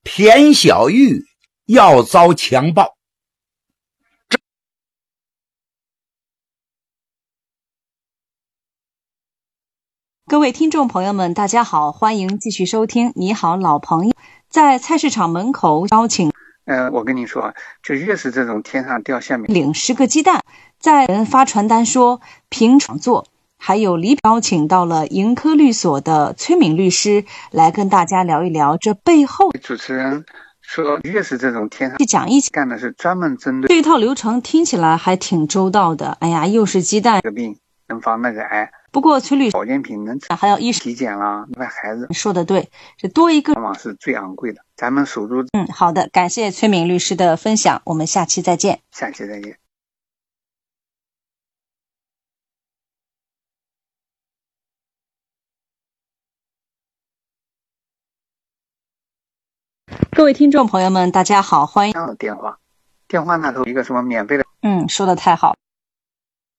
田小玉要遭强暴。 各位听众朋友们，大家好，欢迎继续收听你好老朋友。在菜市场门口邀请我跟你说，就越是这种天上掉馅饼， 领10个鸡蛋，在人发传单说平常做，还有邀请到了盈科律所的崔敏律师来跟大家聊一聊这背后。 主持人说，越是这种天上讲一起干的是专门针对这一套流程，听起来还挺周到的。哎呀，又是鸡蛋这个病，能防那个癌。 不过崔律师保健品能还要医生体检啦，另外孩子说的对，这多一个往往是最昂贵的。咱们守住。 好的，感谢崔敏律师的分享，我们下期再见。 下期再见。 各位听众朋友们，大家好，欢迎电话那头一个什么免费的， 说的太好。